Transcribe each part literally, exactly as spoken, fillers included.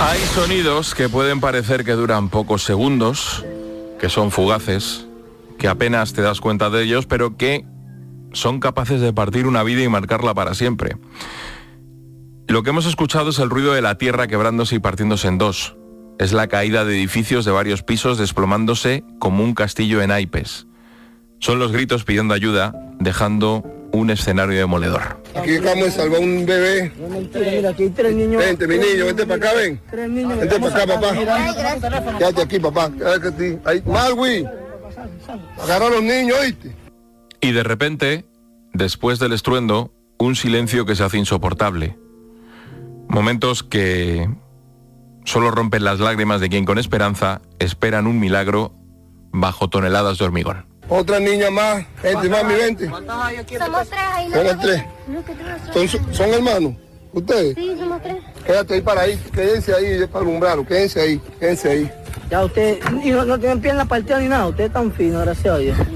Hay sonidos que pueden parecer que duran pocos segundos, que son fugaces, que apenas te das cuenta de ellos, pero que son capaces de partir una vida y marcarla para siempre. Lo que hemos escuchado es el ruido de la tierra quebrándose y partiéndose en dos. Es la caída de edificios de varios pisos desplomándose como un castillo en naipes. Son los gritos pidiendo ayuda, dejando un escenario demoledor. Aquí acabamos de salvar un bebé. Mira, aquí hay tres niños. Vente, mi niño, vente para acá, ven. Tres niños. Vente para acá, papá. Quédate aquí, papá. Quédate aquí. Ahí, Marwi. Agarra a los niños, ¿oíste? Y de repente, después del estruendo, un silencio que se hace insoportable. Momentos que solo rompen las lágrimas de quien con esperanza esperan un milagro bajo toneladas de hormigón. Otra niña más. Vente, mami, vente. Somos tres ahí. Somos tres. ¿Son, son hermanos? ¿Ustedes? Sí, somos tres. Quédate ahí para ahí. Quédense ahí para alumbrarlo. Quédense ahí. Quédense ahí. Ya usted, y no, no tienen piernas partidas ni nada. Usted es tan fino, gracias a Dios.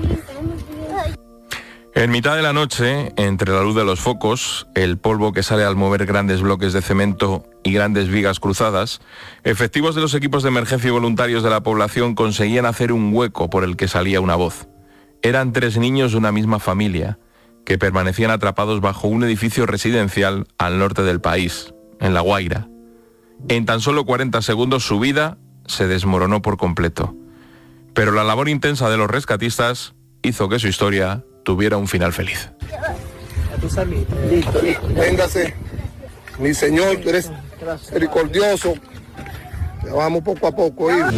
En mitad de la noche, entre la luz de los focos, el polvo que sale al mover grandes bloques de cemento y grandes vigas cruzadas, efectivos de los equipos de emergencia y voluntarios de la población conseguían hacer un hueco por el que salía una voz. Eran tres niños de una misma familia, que permanecían atrapados bajo un edificio residencial al norte del país, en La Guaira. En tan solo cuarenta segundos su vida se desmoronó por completo. Pero la labor intensa de los rescatistas hizo que su historia tuviera un final feliz. Listo, listo. Véngase. Mi Señor, tú eres misericordioso. Te vamos poco a poco, hijo.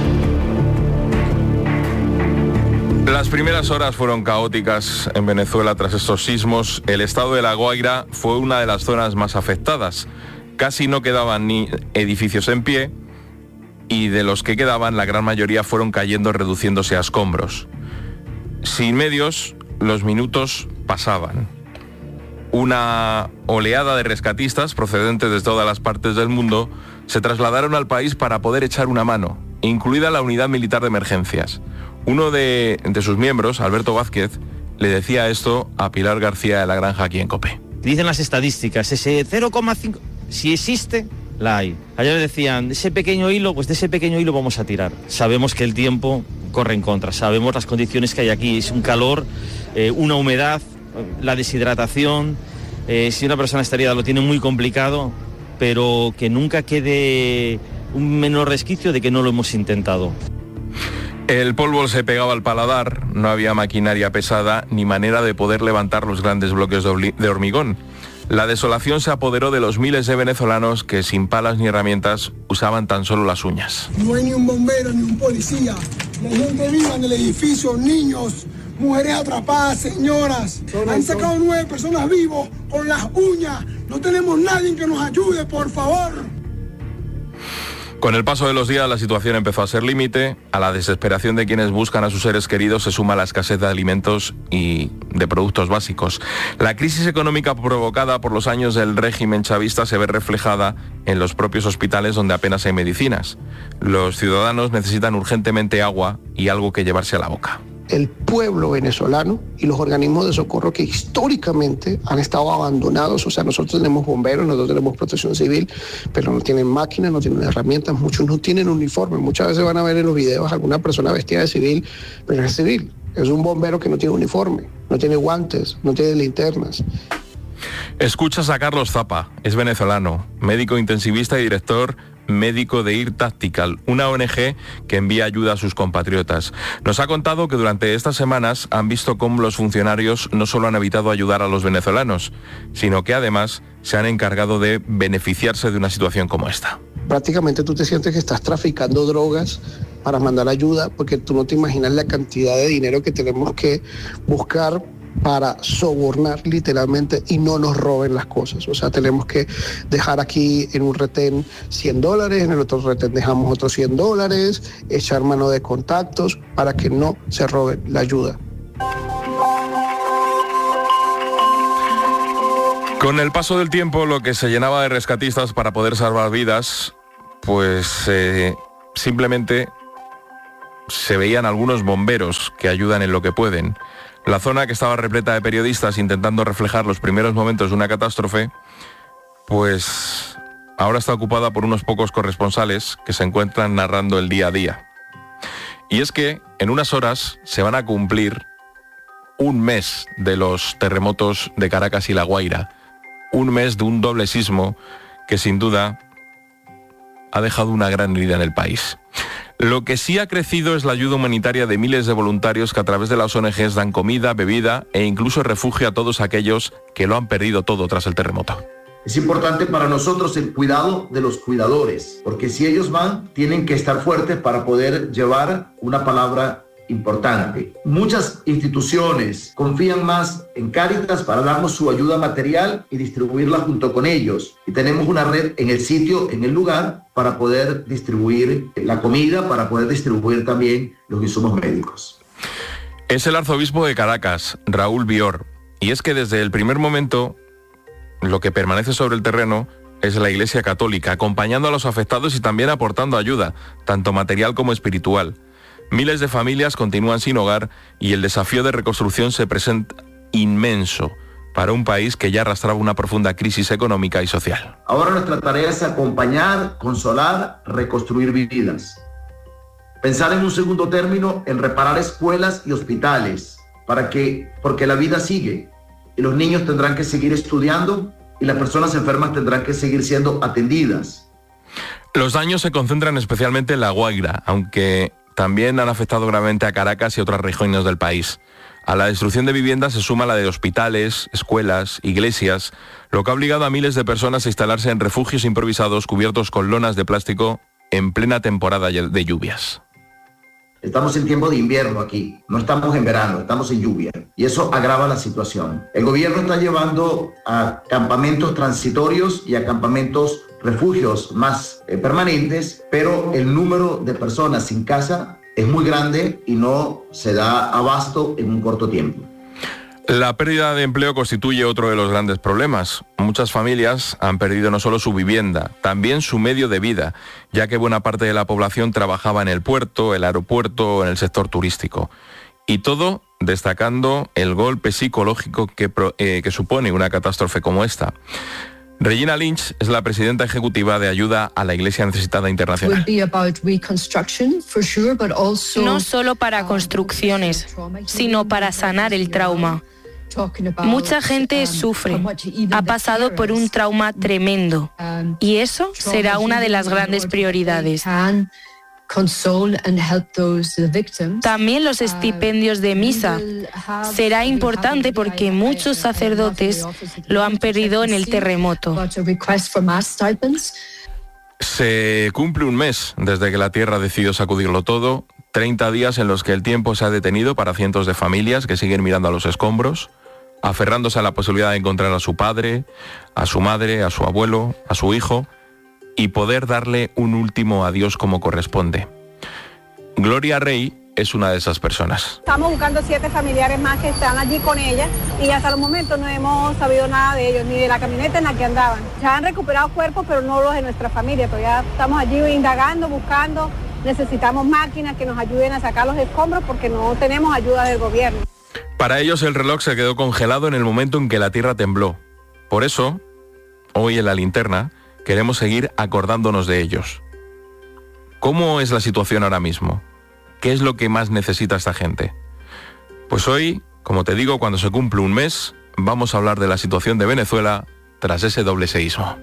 Las primeras horas fueron caóticas en Venezuela tras estos sismos. El estado de La Guaira fue una de las zonas más afectadas. Casi no quedaban ni edificios en pie y de los que quedaban la gran mayoría fueron cayendo, reduciéndose a escombros. Sin medios, los minutos pasaban. Una oleada de rescatistas procedentes de todas las partes del mundo se trasladaron al país para poder echar una mano, incluida la unidad militar de emergencias. Uno de, de sus miembros, Alberto Vázquez, le decía esto a Pilar García de la Granja aquí en COPE. Dicen las estadísticas, ese cero coma cinco, si existe, la hay. Ayer decían, ese pequeño hilo, pues de ese pequeño hilo vamos a tirar. Sabemos que el tiempo corre en contra, sabemos las condiciones que hay aquí, es un calor, eh, una humedad, la deshidratación, eh, si una persona está herida lo tiene muy complicado, pero que nunca quede un menor resquicio de que no lo hemos intentado. El polvo se pegaba al paladar, no había maquinaria pesada ni manera de poder levantar los grandes bloques de hormigón. La desolación se apoderó de los miles de venezolanos que sin palas ni herramientas usaban tan solo las uñas. No hay ni un bombero ni un policía. La gente viva en el edificio, niños, mujeres atrapadas, señoras. Han sacado nueve personas vivos con las uñas. No tenemos nadie que nos ayude, por favor. Con el paso de los días la situación empezó a ser límite. A la desesperación de quienes buscan a sus seres queridos se suma la escasez de alimentos y de productos básicos. La crisis económica provocada por los años del régimen chavista se ve reflejada en los propios hospitales donde apenas hay medicinas. Los ciudadanos necesitan urgentemente agua y algo que llevarse a la boca. El pueblo venezolano y los organismos de socorro que históricamente han estado abandonados, o sea, nosotros tenemos bomberos, nosotros tenemos protección civil, pero no tienen máquinas, no tienen herramientas, muchos no tienen uniforme, muchas veces van a ver en los videos alguna persona vestida de civil, pero es civil, es un bombero que no tiene uniforme, no tiene guantes, no tiene linternas. Escuchas a Carlos Zapa, es venezolano, médico intensivista y director médico de I R Tactical, una O N G que envía ayuda a sus compatriotas. Nos ha contado que durante estas semanas han visto cómo los funcionarios no solo han evitado ayudar a los venezolanos, sino que además se han encargado de beneficiarse de una situación como esta. Prácticamente tú te sientes que estás traficando drogas para mandar ayuda, porque tú no te imaginas la cantidad de dinero que tenemos que buscar para sobornar literalmente y no nos roben las cosas. O sea, tenemos que dejar aquí en un retén cien dólares, en el otro retén dejamos otros cien dólares, echar mano de contactos para que no se roben la ayuda. Con el paso del tiempo, lo que se llenaba de rescatistas para poder salvar vidas, pues eh, simplemente se veían algunos bomberos que ayudan en lo que pueden. La zona, que estaba repleta de periodistas intentando reflejar los primeros momentos de una catástrofe, pues ahora está ocupada por unos pocos corresponsales que se encuentran narrando el día a día. Y es que en unas horas se van a cumplir un mes de los terremotos de Caracas y La Guaira, un mes de un doble sismo que sin duda ha dejado una gran herida en el país. Lo que sí ha crecido es la ayuda humanitaria de miles de voluntarios que a través de las O N Ges dan comida, bebida e incluso refugio a todos aquellos que lo han perdido todo tras el terremoto. Es importante para nosotros el cuidado de los cuidadores, porque si ellos van, tienen que estar fuertes para poder llevar una palabra importante. Muchas instituciones confían más en Cáritas para darnos su ayuda material y distribuirla junto con ellos. Y tenemos una red en el sitio, en el lugar, para poder distribuir la comida, para poder distribuir también los insumos médicos. Es el arzobispo de Caracas, Raúl Bior, y es que desde el primer momento lo que permanece sobre el terreno es la Iglesia Católica, acompañando a los afectados y también aportando ayuda, tanto material como espiritual. Miles de familias continúan sin hogar y el desafío de reconstrucción se presenta inmenso para un país que ya arrastraba una profunda crisis económica y social. Ahora nuestra tarea es acompañar, consolar, reconstruir vidas. Pensar en un segundo término en reparar escuelas y hospitales, para que, porque la vida sigue. Y los niños tendrán que seguir estudiando y las personas enfermas tendrán que seguir siendo atendidas. Los daños se concentran especialmente en La Guaira, aunque también han afectado gravemente a Caracas y otras regiones del país. A la destrucción de viviendas se suma la de hospitales, escuelas, iglesias, lo que ha obligado a miles de personas a instalarse en refugios improvisados cubiertos con lonas de plástico en plena temporada de lluvias. Estamos en tiempo de invierno aquí, no estamos en verano, estamos en lluvia y eso agrava la situación. El gobierno está llevando a campamentos transitorios y a campamentos refugios más eh, permanentes, pero el número de personas sin casa es muy grande y no se da abasto en un corto tiempo. La pérdida de empleo constituye otro de los grandes problemas. Muchas familias han perdido no solo su vivienda, también su medio de vida, ya que buena parte de la población trabajaba en el puerto, el aeropuerto o en el sector turístico. Y todo destacando el golpe psicológico que, eh, que supone una catástrofe como esta. Regina Lynch es la presidenta ejecutiva de Ayuda a la Iglesia Necesitada Internacional. No solo para construcciones, sino para sanar el trauma. Mucha gente sufre, ha pasado por un trauma tremendo y eso será una de las grandes prioridades. También los estipendios de misa. Será importante porque muchos sacerdotes lo han perdido en el terremoto. Se cumple un mes desde que la tierra decidió sacudirlo todo, treinta días en los que el tiempo se ha detenido para cientos de familias que siguen mirando a los escombros, aferrándose a la posibilidad de encontrar a su padre, a su madre, a su abuelo, a su hijo, y poder darle un último adiós como corresponde. Gloria Rey es una de esas personas. Estamos buscando siete familiares más que están allí con ella y hasta el momento no hemos sabido nada de ellos, ni de la camioneta en la que andaban. Ya han recuperado cuerpos, pero no los de nuestra familia. Todavía estamos allí indagando, buscando. Necesitamos máquinas que nos ayuden a sacar los escombros porque no tenemos ayuda del gobierno. Para ellos el reloj se quedó congelado en el momento en que la tierra tembló. Por eso, hoy en La Linterna, queremos seguir acordándonos de ellos. ¿Cómo es la situación ahora mismo? ¿Qué es lo que más necesita esta gente? Pues hoy, como te digo, cuando se cumple un mes, vamos a hablar de la situación de Venezuela tras ese doble seísmo.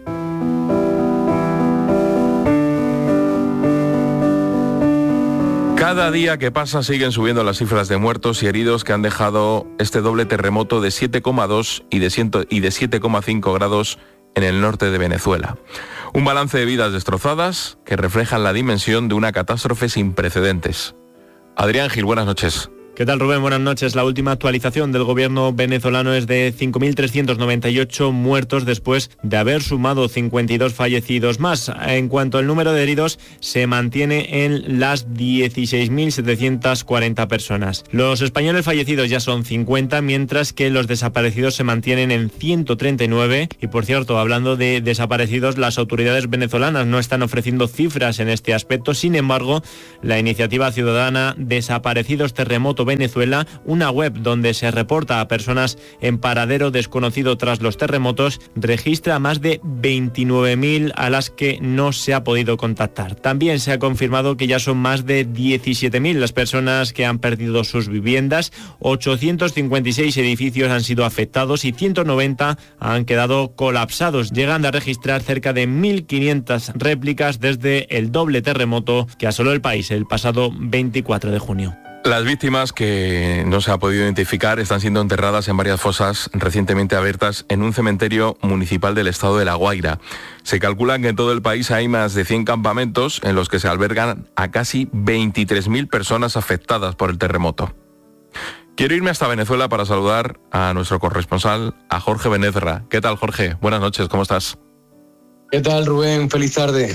Cada día que pasa siguen subiendo las cifras de muertos y heridos que han dejado este doble terremoto de siete coma dos y de siete coma cinco grados en el norte de Venezuela. Un balance de vidas destrozadas que reflejan la dimensión de una catástrofe sin precedentes. Adrián Gil, buenas noches. ¿Qué tal, Rubén? Buenas noches. La última actualización del gobierno venezolano es de cinco mil trescientos noventa y ocho muertos después de haber sumado cincuenta y dos fallecidos más. En cuanto al número de heridos, se mantiene en las dieciséis mil setecientas cuarenta personas. Los españoles fallecidos ya son cincuenta, mientras que los desaparecidos se mantienen en ciento treinta y nueve. Y por cierto, hablando de desaparecidos, las autoridades venezolanas no están ofreciendo cifras en este aspecto. Sin embargo, la iniciativa ciudadana Desaparecidos Terremoto Venezuela, una web donde se reporta a personas en paradero desconocido tras los terremotos, registra más de veintinueve mil a las que no se ha podido contactar. También se ha confirmado que ya son más de diecisiete mil las personas que han perdido sus viviendas, ochocientos cincuenta y seis edificios han sido afectados y ciento noventa han quedado colapsados, llegando a registrar cerca de mil quinientas réplicas desde el doble terremoto que asoló el país el pasado veinticuatro de junio. Las víctimas que no se ha podido identificar están siendo enterradas en varias fosas recientemente abiertas en un cementerio municipal del estado de La Guaira. Se calcula que en todo el país hay más de cien campamentos en los que se albergan a casi veintitrés mil personas afectadas por el terremoto. Quiero irme hasta Venezuela para saludar a nuestro corresponsal, a Jorge Benezra. ¿Qué tal, Jorge? Buenas noches, ¿cómo estás? ¿Qué tal, Rubén? Feliz tarde.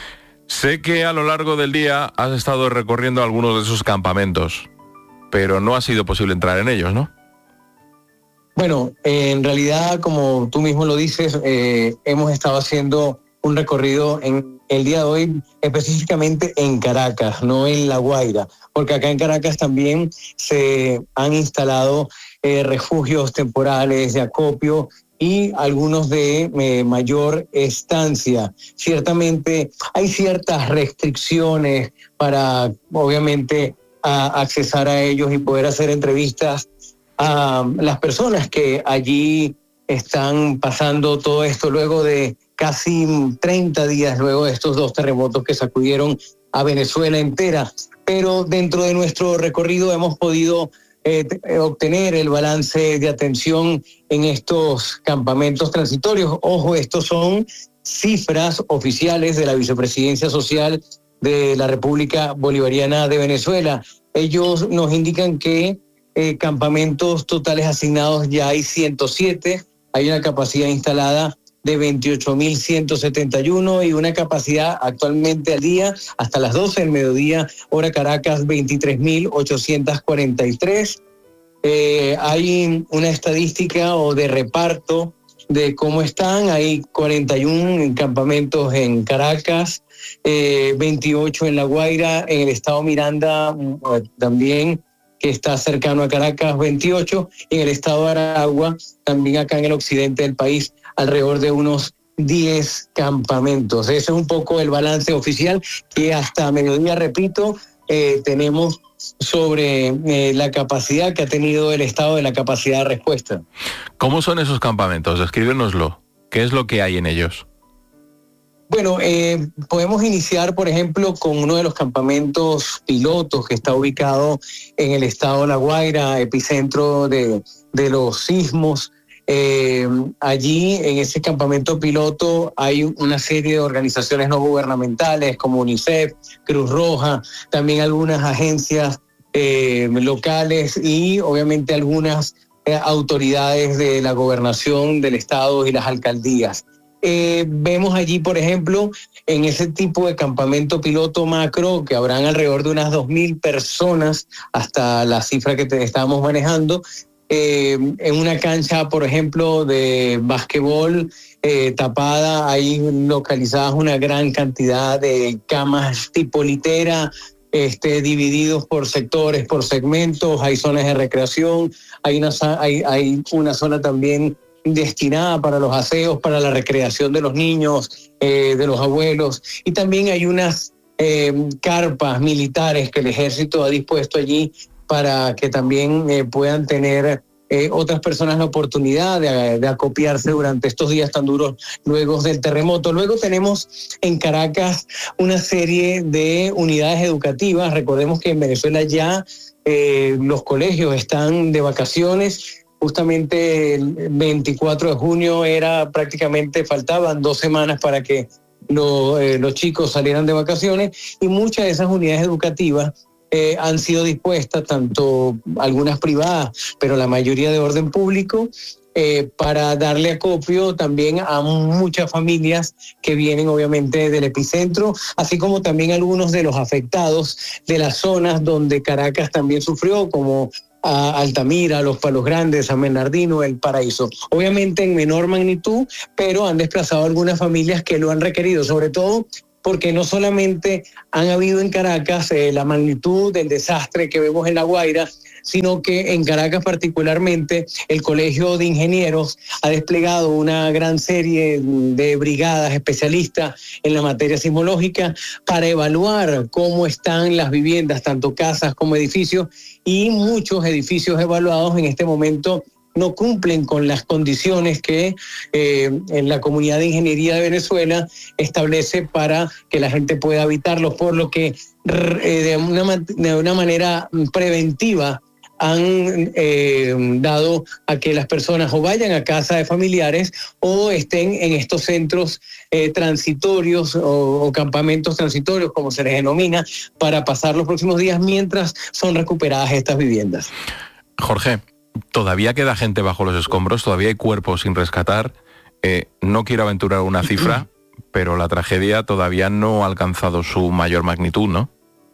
Sé que a lo largo del día has estado recorriendo algunos de esos campamentos, pero no ha sido posible entrar en ellos, ¿no? Bueno, eh, en realidad, como tú mismo lo dices, eh, hemos estado haciendo un recorrido en el día de hoy, específicamente en Caracas, no en La Guaira, porque acá en Caracas también se han instalado eh, refugios temporales de acopio y algunos de eh, mayor estancia. Ciertamente hay ciertas restricciones para, obviamente, a accesar a ellos y poder hacer entrevistas a las personas que allí están pasando todo esto luego de casi treinta días, luego de estos dos terremotos que sacudieron a Venezuela entera. Pero dentro de nuestro recorrido hemos podido Eh, obtener el balance de atención en estos campamentos transitorios. Ojo, estos son cifras oficiales de la Vicepresidencia Social de la República Bolivariana de Venezuela. Ellos nos indican que eh, campamentos totales asignados ya hay ciento siete, hay una capacidad instalada de veintiocho mil ciento setenta y uno y una capacidad actualmente al día, hasta las doce del mediodía, hora Caracas, veintitrés mil ochocientos cuarenta y tres. Eh, hay una estadística o de reparto de cómo están. Hay cuarenta y uno campamentos en Caracas, eh, veintiocho en La Guaira, en el estado Miranda también, que está cercano a Caracas, veintiocho, en el estado de Aragua, también acá en el occidente del país, alrededor de unos diez campamentos. Ese es un poco el balance oficial que hasta mediodía, repito, eh, tenemos sobre eh, la capacidad que ha tenido el Estado de la capacidad de respuesta. ¿Cómo son esos campamentos? Descríbenoslo. ¿Qué es lo que hay en ellos? Bueno, eh, podemos iniciar, por ejemplo, con uno de los campamentos pilotos que está ubicado en el estado de La Guaira, epicentro de, de los sismos. Eh, allí, en ese campamento piloto, hay una serie de organizaciones no gubernamentales como UNICEF, Cruz Roja, también algunas agencias eh, locales y obviamente algunas eh, autoridades de la gobernación del estado y las alcaldías. Eh, vemos allí, por ejemplo, en ese tipo de campamento piloto macro, que habrán alrededor de unas dos mil personas, hasta la cifra que te estábamos manejando, eh, en una cancha, por ejemplo, de basquetbol eh, tapada, hay localizadas una gran cantidad de camas tipo litera, este, divididos por sectores, por segmentos, hay zonas de recreación, hay una, hay, hay una zona también destinada para los aseos, para la recreación de los niños, eh, de los abuelos, y también hay unas eh, carpas militares que el ejército ha dispuesto allí para que también eh, puedan tener eh, otras personas la oportunidad de, de acopiarse durante estos días tan duros luego del terremoto. Luego tenemos en Caracas una serie de unidades educativas. Recordemos que en Venezuela ya eh, los colegios están de vacaciones. Justamente el veinticuatro de junio era prácticamente, faltaban dos semanas para que lo, eh, los chicos salieran de vacaciones, y muchas de esas unidades educativas eh, han sido dispuestas, tanto algunas privadas, pero la mayoría de orden público, eh, para darle acopio también a muchas familias que vienen obviamente del epicentro, así como también algunos de los afectados de las zonas donde Caracas también sufrió, como a Altamira, Los Palos Grandes, San Bernardino, El Paraíso. Obviamente en menor magnitud, pero han desplazado algunas familias que lo han requerido, sobre todo porque no solamente han habido en Caracas eh, la magnitud del desastre que vemos en La Guaira, sino que en Caracas particularmente el Colegio de Ingenieros ha desplegado una gran serie de brigadas especialistas en la materia sismológica para evaluar cómo están las viviendas, tanto casas como edificios, y muchos edificios evaluados en este momento no cumplen con las condiciones que eh, en la Comunidad de Ingeniería de Venezuela establece para que la gente pueda habitarlos, por lo que eh, de, una, de una manera preventiva han eh, dado a que las personas o vayan a casa de familiares o estén en estos centros eh, transitorios o, o campamentos transitorios, como se les denomina, para pasar los próximos días mientras son recuperadas estas viviendas. Jorge, todavía queda gente bajo los escombros, todavía hay cuerpos sin rescatar. Eh, no quiero aventurar una cifra, pero la tragedia todavía no ha alcanzado su mayor magnitud, ¿no?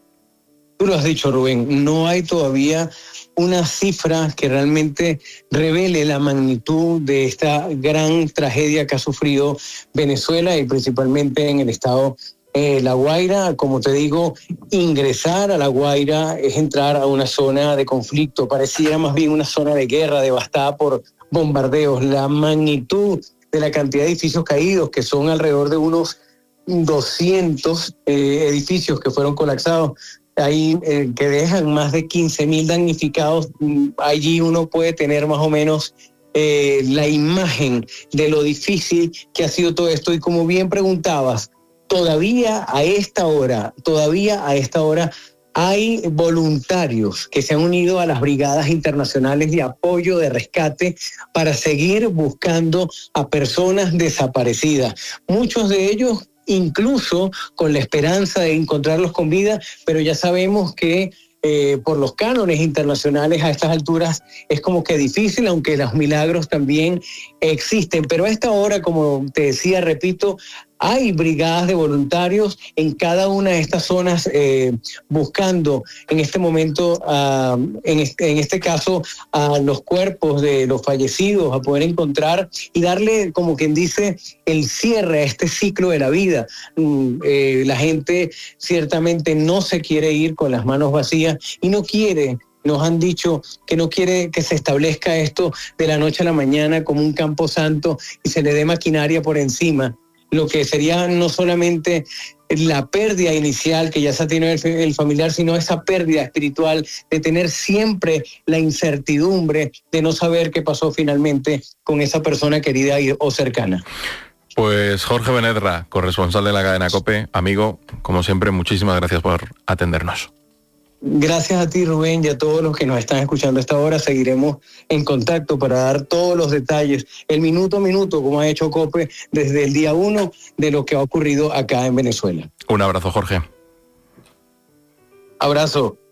Tú lo has dicho, Rubén, no hay todavía una cifra que realmente revele la magnitud de esta gran tragedia que ha sufrido Venezuela y principalmente en el estado Eh, La Guaira. Como te digo, ingresar a La Guaira es entrar a una zona de conflicto, pareciera más bien una zona de guerra devastada por bombardeos. La magnitud de la cantidad de edificios caídos, que son alrededor de unos doscientos eh, edificios que fueron colapsados, ahí eh, que dejan más de quince mil damnificados. Allí uno puede tener más o menos eh, la imagen de lo difícil que ha sido todo esto. Y como bien preguntabas, Todavía a esta hora, todavía a esta hora hay voluntarios que se han unido a las brigadas internacionales de apoyo, de rescate, para seguir buscando a personas desaparecidas. Muchos de ellos incluso con la esperanza de encontrarlos con vida, pero ya sabemos que Eh, por los cánones internacionales a estas alturas es como que difícil, aunque los milagros también existen. Pero a esta hora, como te decía, repito, hay brigadas de voluntarios en cada una de estas zonas eh, buscando en este momento, uh, en, este, en este caso, a los cuerpos de los fallecidos, a poder encontrar y darle, como quien dice, el cierre a este ciclo de la vida. Mm, eh, la gente ciertamente no se quiere ir con las manos vacías y no quiere. Nos han dicho que no quiere que se establezca esto de la noche a la mañana como un camposanto y se le dé maquinaria por encima, lo que sería no solamente la pérdida inicial que ya se ha tenido el, el familiar, sino esa pérdida espiritual de tener siempre la incertidumbre de no saber qué pasó finalmente con esa persona querida o cercana. Pues Jorge Benedra, corresponsal de la cadena COPE, amigo, como siempre, muchísimas gracias por atendernos. Gracias a ti, Rubén, y a todos los que nos están escuchando a esta hora. Seguiremos en contacto para dar todos los detalles, el minuto a minuto, como ha hecho COPE desde el día uno de lo que ha ocurrido acá en Venezuela. Un abrazo, Jorge. Abrazo.